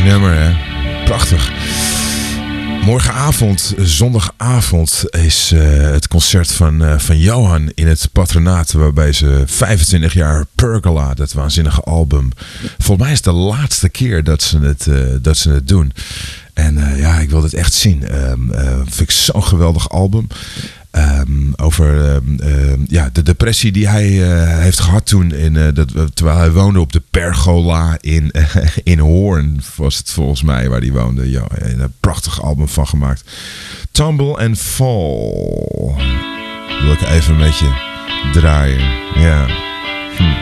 nummer, hè? Prachtig. Morgenavond, zondagavond, is het concert van Johan in het Patronaat. Waarbij ze 25 jaar Pergola, dat waanzinnige album. Volgens mij is het de laatste keer dat ze het doen. En ja, ik wil het echt zien. Vind ik zo'n geweldig album. Over de depressie die hij heeft gehad toen. Terwijl hij woonde op de Pergola in Hoorn. Was het volgens mij waar hij woonde. Ja, een prachtig album van gemaakt. Tumble and Fall. Wil ik even een beetje draaien. Ja.